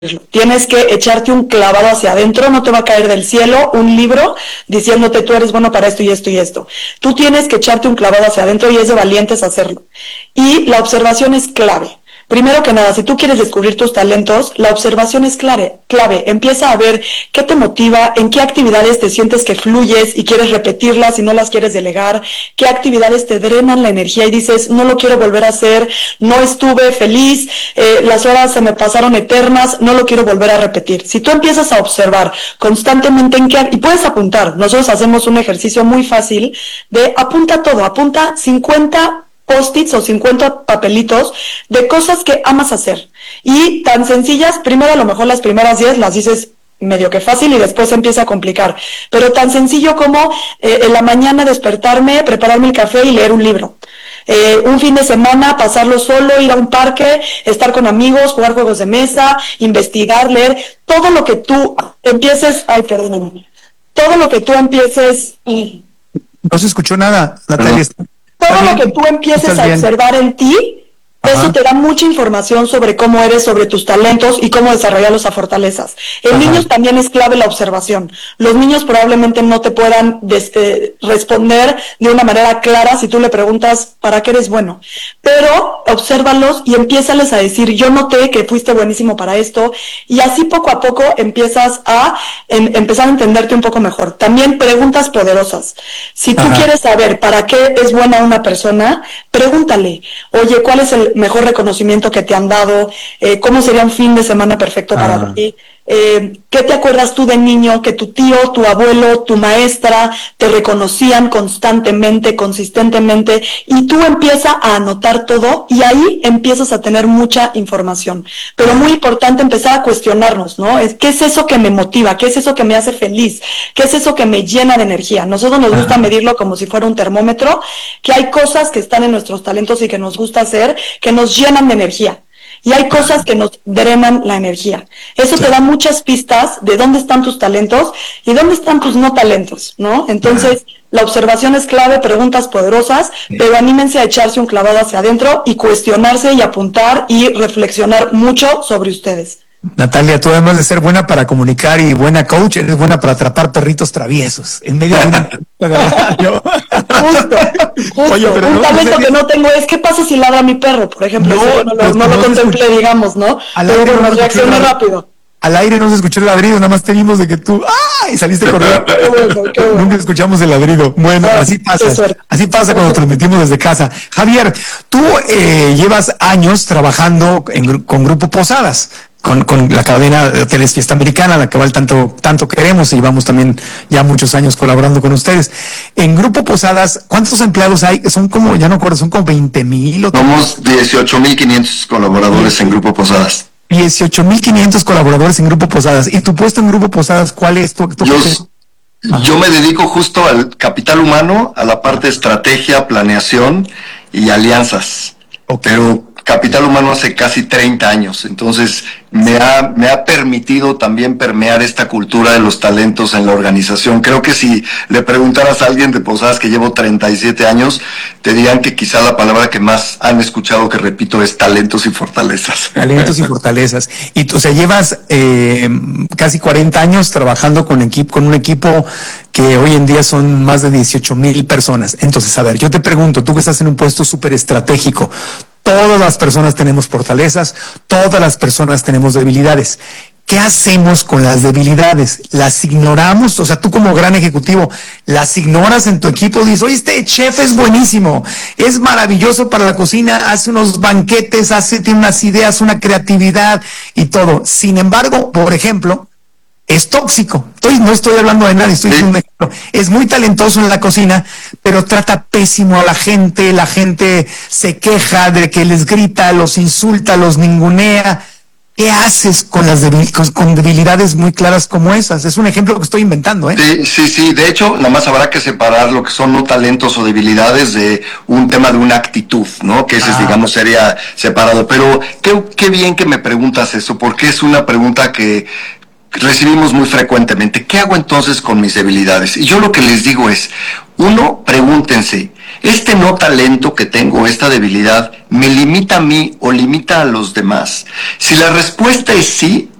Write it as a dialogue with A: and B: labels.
A: Tienes que echarte un clavado hacia adentro, no te va a caer del cielo un libro diciéndote tú eres bueno para esto y esto y esto. Tú tienes que echarte un clavado hacia adentro y es de valientes hacerlo. Y la observación es clave. Primero que nada, si tú quieres descubrir tus talentos, la observación es clave. Empieza a ver qué te motiva, en qué actividades te sientes que fluyes y quieres repetirlas y no las quieres delegar, qué actividades te drenan la energía y dices, no lo quiero volver a hacer, no estuve feliz, las horas se me pasaron eternas, no lo quiero volver a repetir. Si tú empiezas a observar constantemente en qué, y puedes apuntar, nosotros hacemos un ejercicio muy fácil de apunta todo, apunta 50 post-its o 50 papelitos de cosas que amas hacer. Y tan sencillas, primero a lo mejor las primeras 10 las dices medio que fácil y después se empieza a complicar. Pero tan sencillo como en la mañana despertarme, prepararme el café y leer un libro. Un fin de semana pasarlo solo, ir a un parque, estar con amigos, jugar juegos de mesa, investigar, leer. Todo lo que tú empieces... Ay, perdóname. Todo lo que tú empieces...
B: No se escuchó nada, Natalia.
A: Todo lo que tú empieces a observar en ti, eso te da mucha información sobre cómo eres, sobre tus talentos y cómo desarrollarlos a fortalezas. En niños también es clave la observación. Los niños probablemente no te puedan responder de una manera clara si tú le preguntas ¿para qué eres bueno? Pero obsérvalos y empiézales a decir yo noté que fuiste buenísimo para esto y así poco a poco empiezas a empezar a entenderte un poco mejor. También preguntas poderosas. Si tú quieres saber para qué es buena una persona, pregúntale, oye, ¿cuál es el mejor reconocimiento que te han dado? ¿Cómo sería un fin de semana perfecto para ti? ¿Qué te acuerdas tú de niño que tu tío, tu abuelo, tu maestra te reconocían constantemente, consistentemente? Y tú empiezas a anotar todo y ahí empiezas a tener mucha información. Pero muy importante empezar a cuestionarnos, ¿no? ¿Qué es eso que me motiva? ¿Qué es eso que me hace feliz? ¿Qué es eso que me llena de energía? Nosotros nos gusta medirlo como si fuera un termómetro, que hay cosas que están en nuestros talentos y que nos gusta hacer, que nos llenan de energía. Y hay cosas que nos drenan la energía. Eso te da muchas pistas de dónde están tus talentos y dónde están tus no talentos, ¿no? Entonces, la observación es clave, preguntas poderosas, pero anímense a echarse un clavado hacia adentro y cuestionarse y apuntar y reflexionar mucho sobre ustedes.
B: Natalia, tú además de ser buena para comunicar y buena coach, eres buena para atrapar perritos traviesos en medio de una
A: Justo. Oye, pero un talento que no tengo es ¿qué pasa si ladra mi perro? Por ejemplo, no lo contemplé, digamos, ¿no? Pero bueno, reaccioné rápido.
B: Al aire no se escuchó el ladrido, nada más te vimos de que tú y saliste corriendo. Qué bueno. Nunca escuchamos el ladrido. Bueno, así pasa cuando transmitimos desde casa. Javier, tú llevas años trabajando con Grupo Posadas. Con la cadena de hoteles Fiesta Americana, la que tanto queremos, y llevamos también ya muchos años colaborando con ustedes. En Grupo Posadas, ¿cuántos empleados hay? Son como, ya no acuerdo, son como 20,000.
C: Somos 18,500 colaboradores en Grupo Posadas.
B: 18,500 colaboradores en Grupo Posadas. ¿Y tu puesto en Grupo Posadas cuál es?
C: Yo me dedico justo al capital humano, a la parte de estrategia, planeación y alianzas. Pero capital humano hace casi 30 años, entonces me ha permitido también permear esta cultura de los talentos en la organización. Creo que si le preguntaras a alguien de Posadas que llevo 37 años, te dirían que quizá la palabra que más han escuchado que repito es talentos y fortalezas.
B: Talentos y fortalezas. Y tú, llevas casi 40 años trabajando con un equipo que hoy en día son más de 18,000 personas. Entonces, a ver, yo te pregunto, tú que estás en un puesto súper estratégico, todas las personas tenemos fortalezas, todas las personas tenemos debilidades. ¿Qué hacemos con las debilidades? ¿Las ignoramos? O sea, tú como gran ejecutivo, ¿las ignoras en tu equipo? Dices, oye, este chef es buenísimo, es maravilloso para la cocina, hace unos banquetes, tiene unas ideas, una creatividad y todo. Sin embargo, por ejemplo, es tóxico. No estoy hablando de nadie, estoy diciendo un ejemplo. Es muy talentoso en la cocina, pero trata pésimo a la gente se queja de que les grita, los insulta, los ningunea. ¿Qué haces con con debilidades muy claras como esas? Es un ejemplo que estoy inventando, ¿eh?
C: Sí. De hecho, nada más habrá que separar lo que son no talentos o debilidades de un tema de una actitud, ¿no? Que ese, digamos, sería separado. Pero qué bien que me preguntas eso, porque es una pregunta que recibimos muy frecuentemente. ¿Qué hago entonces con mis debilidades? Y yo lo que les digo es, uno, pregúntense, ¿este no talento que tengo, esta debilidad, me limita a mí o limita a los demás? Si la respuesta es sí,